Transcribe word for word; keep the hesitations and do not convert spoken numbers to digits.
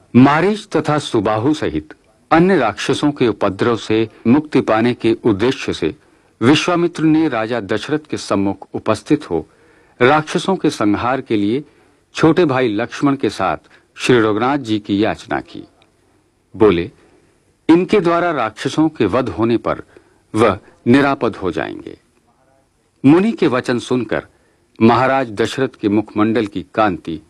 मारीच तथा सुबाहु सहित अन्य राक्षसों के उपद्रव से मुक्ति पाने के उद्देश्य से विश्वामित्र ने राजा दशरथ के सम्मुख उपस्थित हो राक्षसों के संहार के लिए छोटे भाई लक्ष्मण के साथ श्री रघुनाथ जी की याचना की। बोले, इनके द्वारा राक्षसों के वध होने पर वह निरापद हो जाएंगे। मुनि के वचन सुनकर महाराज दशरथ के मुखमंडल की कांति